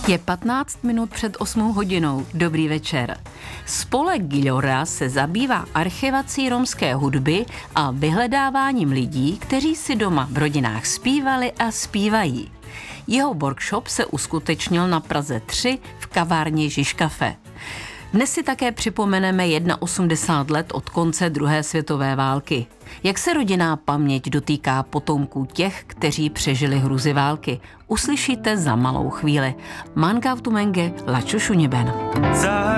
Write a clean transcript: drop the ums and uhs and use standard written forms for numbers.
Je 15 minut před 8 hodinou. Dobrý večer. Spolek Gilora se zabývá archivací romské hudby a vyhledáváním lidí, kteří si doma v rodinách zpívali a zpívají. Jeho workshop se uskutečnil na Praze 3 v kavárně Žižkafe. Dnes si také připomeneme 81 let od konce druhé světové války. Jak se rodinná paměť dotýká potomků těch, kteří přežili hrůzy války, uslyšíte za malou chvíli. Mankautumenge lačušuněben.